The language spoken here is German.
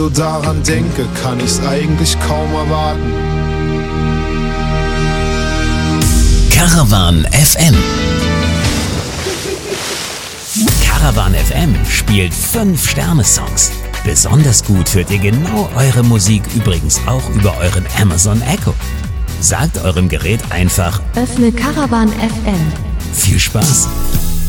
So daran denke, kann ich's eigentlich kaum erwarten. Caravan FM. Caravan FM spielt 5-Sterne-Songs. Besonders gut hört ihr genau eure Musik übrigens auch über euren Amazon Echo. Sagt eurem Gerät einfach: Öffne Caravan FM. Viel Spaß!